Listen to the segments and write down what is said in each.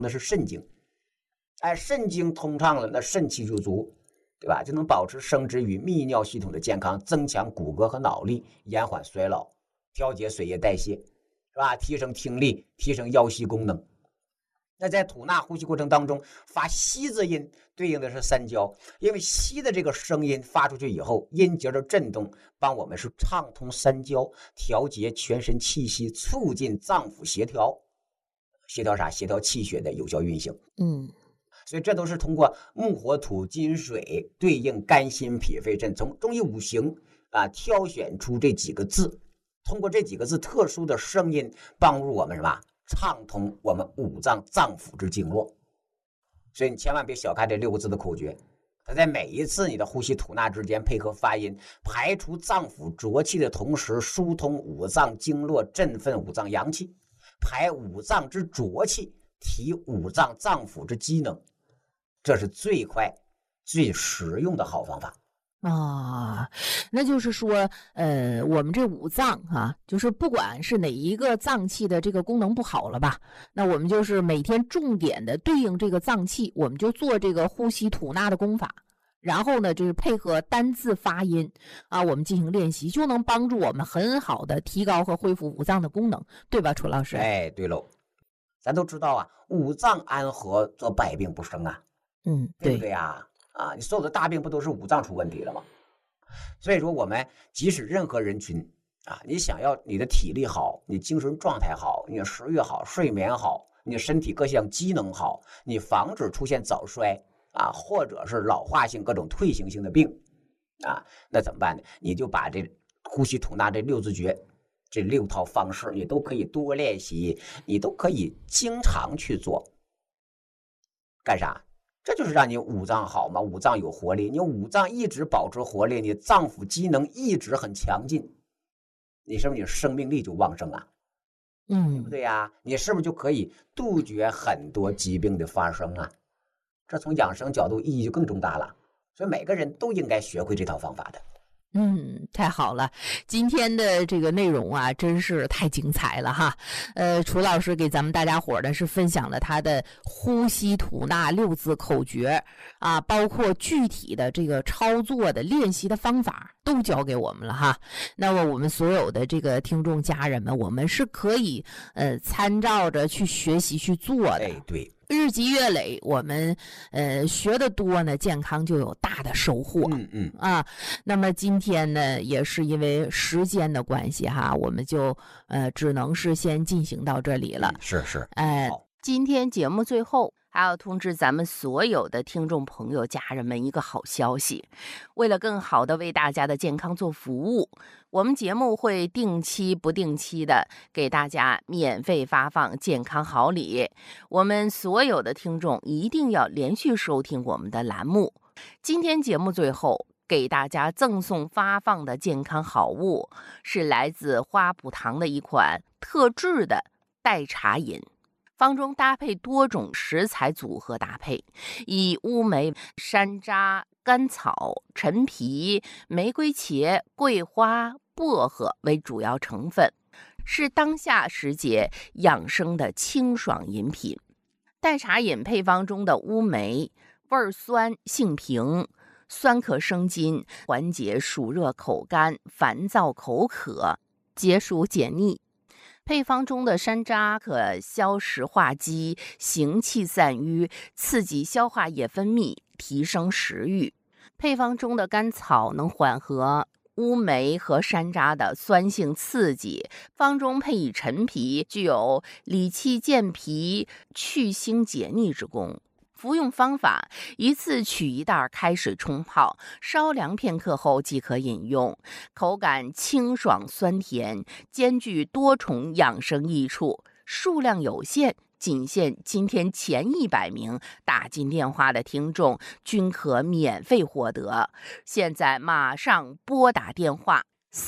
那是肾经。肾经通畅了，那肾气就足，对吧？就能保持生殖与泌尿系统的健康，增强骨骼和脑力，延缓衰老，调节水液代谢，是吧？提升听力，提升腰膝功能。那在吐纳呼吸过程当中，发吸字音对应的是三焦，因为吸的这个声音发出去以后，音节的震动帮我们是畅通三焦，调节全身气息，促进脏腑协调。协调啥？协调气血的有效运行。所以这都是通过木火土金水对应肝心脾肺肾，从中医五行挑选出这几个字，通过这几个字特殊的声音，帮助我们什么？畅通我们五脏脏腑之经络。所以你千万别小看这6个字的口诀，它在每一次你的呼吸吐纳之间配合发音，排除脏腑浊气的同时，疏通五脏经络，振奋五脏阳气，排五脏之浊气，提五脏脏腑之机能，这是最快最实用的好方法。 那就是说我们这五脏就是不管是哪一个脏器的这个功能不好了吧，那我们就是每天重点的对应这个脏器，我们就做这个呼吸吐纳的功法，然后呢就是配合单字发音我们进行练习，就能帮助我们很好的提高和恢复五脏的功能，对吧，楚老师？ 对喽，咱都知道五脏安和，则百病不生对不对你所有的大病不都是五脏出问题了吗？所以说我们即使任何人群你想要你的体力好，你精神状态好，你的食欲好，睡眠好，你身体各项机能好，你防止出现早衰或者是老化性各种退行性的病那怎么办呢？你就把这呼吸吐纳这6字诀，这6套方式你都可以多练习，你都可以经常去做。干啥？这就是让你五脏好嘛，五脏有活力，你五脏一直保持活力，你脏腑机能一直很强劲，你是不是你生命力就旺盛对不对你是不是就可以杜绝很多疾病的发生这从养生角度意义就更重大了，所以每个人都应该学会这套方法的。 太好了，今天的这个内容真是太精彩了哈。楚老师给咱们大家伙呢是分享了他的呼吸吐纳6字口诀包括具体的这个操作的练习的方法都教给我们了哈。那么我们所有的这个听众家人们，我们是可以参照着去学习去做的。 对。 日积月累，我们学得多呢，健康就有大的收获。那么今天呢，也是因为时间的关系我们就只能是先进行到这里了。 是。 今天节目最后还要通知咱们所有的听众朋友家人们一个好消息，为了更好的为大家的健康做服务，我们节目会定期不定期的给大家免费发放健康好礼，我们所有的听众一定要连续收听我们的栏目。今天节目最后给大家赠送发放的健康好物是来自花圃堂的一款特制的代茶饮，方中搭配多种食材组合搭配，以乌梅、山楂、甘草、陈皮、玫瑰茄、桂花、薄荷为主要成分，是当下时节养生的清爽饮品。代茶饮配方中的乌梅味酸性平，酸可生津，缓解暑热口干、烦躁口渴，解暑解腻。配方中的山楂可消食化积，行气散瘀，刺激消化液分泌，提升食欲。配方中的甘草能缓和乌梅和山楂的酸性刺激，方中配以陈皮，具有理气健脾、去腥解腻之功。服用方法：一次取一袋开水冲泡，稍凉片刻后即可饮用，口感清爽酸甜，兼具多重养生益处。数量有限，仅限今天前100名打进电话的听众均可免费获得。现在马上拨打电话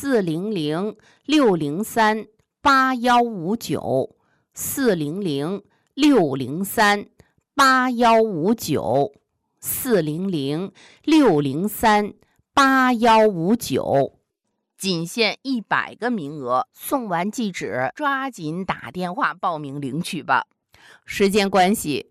400-603-8159 400-603-8159 400-603-8159，仅限100个名额，送完即止，抓紧打电话报名领取吧。时间关系，